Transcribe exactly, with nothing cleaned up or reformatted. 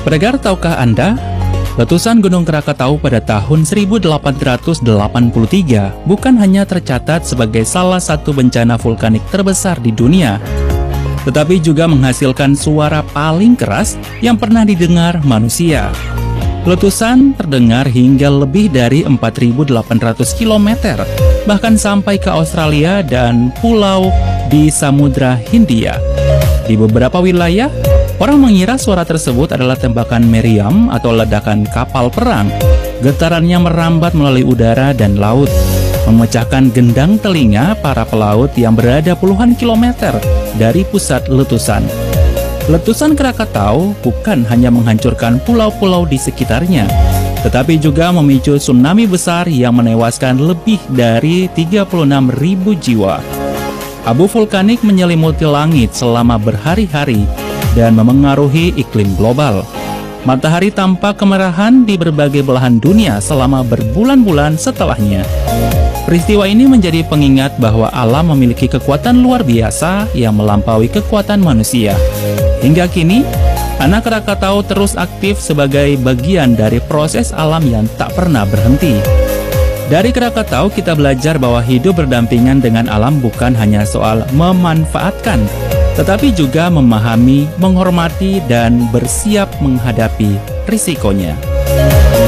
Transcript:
Pendengar, tahukah Anda, letusan Gunung Krakatau pada tahun seribu delapan ratus delapan puluh tiga bukan hanya tercatat sebagai salah satu bencana vulkanik terbesar di dunia, tetapi juga menghasilkan suara paling keras yang pernah didengar manusia. Letusan terdengar hingga lebih dari empat ribu delapan ratus kilometer, bahkan sampai ke Australia dan pulau di Samudra Hindia. Di beberapa wilayah, orang mengira suara tersebut adalah tembakan meriam atau ledakan kapal perang. Getarannya merambat melalui udara dan laut, memecahkan gendang telinga para pelaut yang berada puluhan kilometer dari pusat letusan. Letusan Krakatau bukan hanya menghancurkan pulau-pulau di sekitarnya, tetapi juga memicu tsunami besar yang menewaskan lebih dari tiga puluh enam ribu jiwa. Abu vulkanik menyelimuti langit selama berhari-hari dan memengaruhi iklim global. Matahari tampak kemerahan di berbagai belahan dunia selama berbulan-bulan setelahnya. Peristiwa ini menjadi pengingat bahwa alam memiliki kekuatan luar biasa yang melampaui kekuatan manusia. Hingga kini, anak Krakatau terus aktif sebagai bagian dari proses alam yang tak pernah berhenti. Dari Krakatau kita belajar bahwa hidup berdampingan dengan alam bukan hanya soal memanfaatkan, tetapi juga memahami, menghormati, dan bersiap menghadapi risikonya.